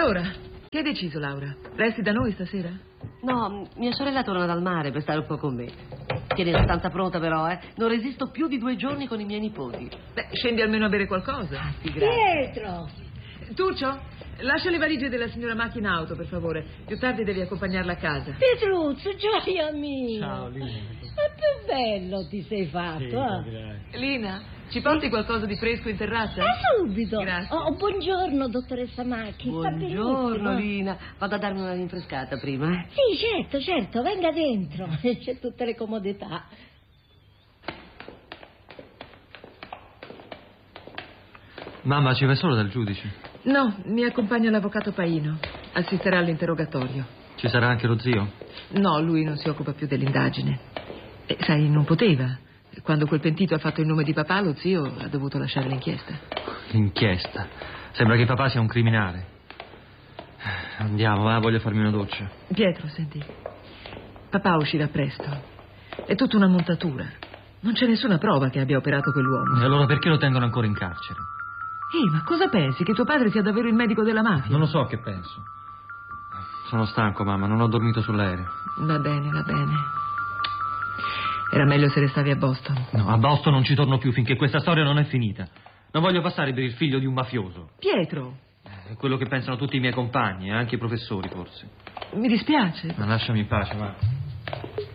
Allora, che hai deciso, Laura? Resti da noi stasera? No, mia sorella torna dal mare per stare un po' con me. Tieni la stanza pronta però, eh. Non resisto più di 2 giorni con i miei nipoti. Beh, scendi almeno a bere qualcosa. Sì, grazie. Pietro! Tuccio, lascia le valigie della signora Macchi in auto, per favore. Più tardi devi accompagnarla a casa. Pietruzzo, gioia mia! Ciao, Lina. Ma più bello ti sei fatto, Sì, eh? grazie. Lina, ci porti qualcosa di fresco in terrazza? Subito! Grazie. Oh, buongiorno, dottoressa Macchi. Sta Buongiorno, benissimo. Lina. Vado a darmi una rinfrescata prima, eh. Sì, certo, venga dentro. C'è tutte le comodità. Mamma, ci vai solo dal giudice? No, mi accompagna l'avvocato Paino. Assisterà all'interrogatorio. Ci sarà anche lo zio? No, lui non si occupa più dell'indagine. E, sai, non poteva. Quando quel pentito ha fatto il nome di papà, lo zio ha dovuto lasciare l'inchiesta. L'inchiesta. Sembra che papà sia un criminale. Andiamo, va, voglio farmi una doccia. Pietro, senti. Papà uscirà presto. È tutta una montatura. Non c'è nessuna prova che abbia operato quell'uomo. E allora perché lo tengono ancora in carcere? Ma cosa pensi? Che tuo padre sia davvero il medico della mafia? Non lo so che penso. Sono stanco, mamma, non ho dormito sull'aereo. Va bene, va bene. Era meglio se restavi a Boston. No, a Boston non ci torno più finché questa storia non è finita. Non voglio passare per il figlio di un mafioso. Pietro, È quello che pensano tutti i miei compagni, e anche i professori, forse. mi dispiace. Ma lasciami in pace, va.